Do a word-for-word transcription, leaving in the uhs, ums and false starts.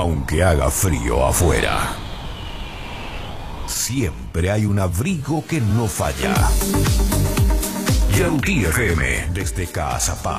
aunque haga frío afuera, siempre hay un abrigo que no falla. Yautí F M, desde Caazapá.